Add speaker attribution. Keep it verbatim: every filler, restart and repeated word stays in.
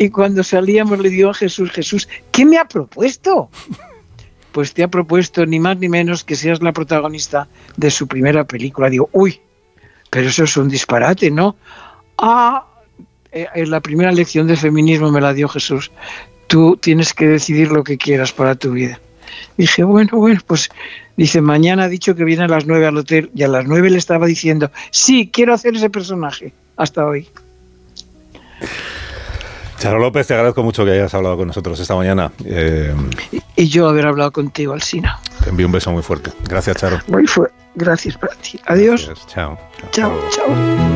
Speaker 1: Y cuando salíamos le digo a Jesús, Jesús, ¿qué me ha propuesto? Pues te ha propuesto ni más ni menos que seas la protagonista de su primera película. Digo, uy, pero eso es un disparate, ¿no? Ah, en la primera lección de feminismo me la dio Jesús. Tú tienes que decidir lo que quieras para tu vida. Dije, bueno, bueno, pues dice, mañana ha dicho que viene a las nueve al hotel y a las nueve le estaba diciendo, sí, quiero hacer ese personaje, hasta hoy.
Speaker 2: Charo López, te agradezco mucho que hayas hablado con nosotros esta mañana. Eh,
Speaker 1: y, y yo haber hablado contigo, Alsina.
Speaker 2: Te envío un beso muy fuerte. Gracias, Charo.
Speaker 1: Muy fuerte. Gracias para ti. Adiós.
Speaker 2: Gracias. Chao.
Speaker 1: Chao, chao.